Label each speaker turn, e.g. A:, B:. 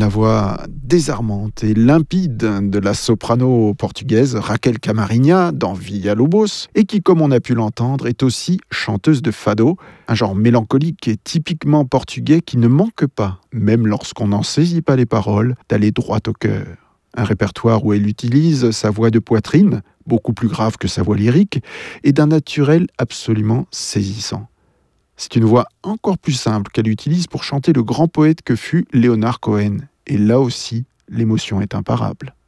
A: la voix désarmante et limpide de la soprano portugaise Raquel Camarinha dans Villalobos et qui, comme on a pu l'entendre, est aussi chanteuse de fado, un genre mélancolique et typiquement portugais qui ne manque pas, même lorsqu'on n'en saisit pas les paroles, d'aller droit au cœur. Un répertoire où elle utilise sa voix de poitrine, beaucoup plus grave que sa voix lyrique, et d'un naturel absolument saisissant. C'est une voix encore plus simple qu'elle utilise pour chanter le grand poète que fut Leonard Cohen. Et là aussi, l'émotion est imparable.